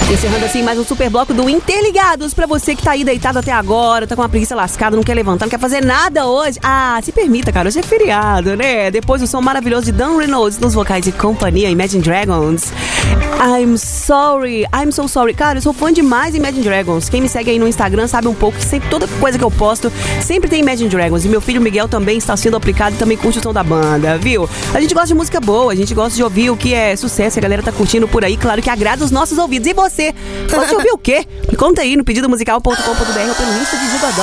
Encerrando assim mais um super bloco do Interligados. Pra você que tá aí deitado até agora, tá com uma preguiça lascada, não quer levantar, não quer fazer nada hoje. Ah, se permita, cara, hoje é feriado, né? Depois do som maravilhoso de Dan Reynolds nos vocais de companhia, Imagine Dragons. I'm so sorry. Cara, eu sou fã demais de Imagine Dragons. Quem me segue aí no Instagram sabe um pouco que sempre, toda coisa que eu posto sempre tem Imagine Dragons. E meu filho Miguel também está sendo aplicado e também curte o som da banda, viu? A gente gosta de música boa, a gente gosta de ouvir o que é sucesso, a galera tá curtindo por aí, claro que agrada os nossos ouvidos. E você? Gosta de ouvir o quê? Me conta aí no pedidomusical.com.br ou pelo Insta de Zigodó.